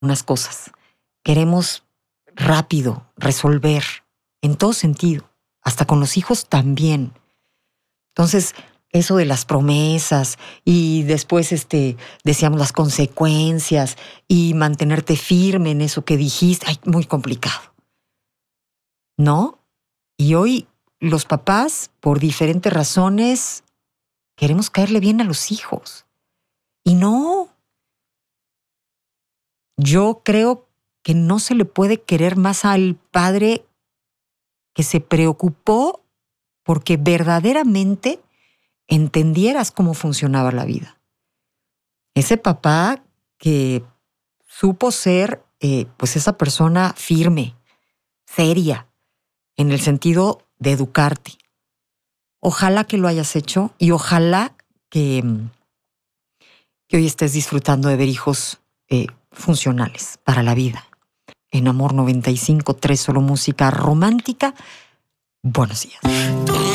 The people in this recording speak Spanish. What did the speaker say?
unas cosas. Queremos rápido resolver en todo sentido, hasta con los hijos también. Entonces, eso de las promesas y después decíamos las consecuencias y mantenerte firme en eso que dijiste, ay, muy complicado, ¿no? Y hoy los papás, por diferentes razones, queremos caerle bien a los hijos. Y no, yo creo que no se le puede querer más al padre que se preocupó porque verdaderamente entendieras cómo funcionaba la vida. Ese papá que supo ser pues esa persona firme, seria, en el sentido de educarte. Ojalá que lo hayas hecho y ojalá que hoy estés disfrutando de ver hijos funcionales para la vida. En Amor 95.3, solo música romántica. Buenos días.